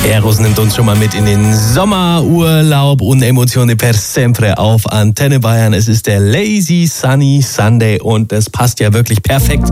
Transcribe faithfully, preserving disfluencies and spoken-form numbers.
Eros nimmt uns schon mal mit in den Sommerurlaub und Emotionen per sempre auf Antenne Bayern. Es ist der Lazy Sunny Sunday und das passt ja wirklich perfekt